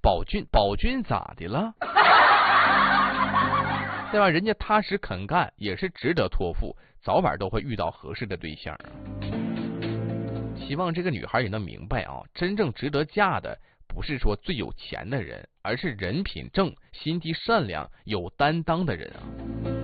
宝军咋的了？对吧？人家踏实肯干，也是值得托付，早晚都会遇到合适的对象。希望这个女孩也能明白啊，真正值得嫁的不是说最有钱的人，而是人品正、心地善良、有担当的人啊。